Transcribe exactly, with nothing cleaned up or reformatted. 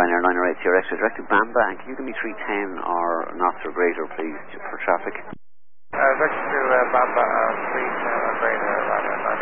Ryanair nine oh eight Sierra Extra direct to Bamba, and can you give me three ten or knots or greater, please, for traffic? Uh, direct to uh, Bamba, uh, three ten or greater, Ryanair.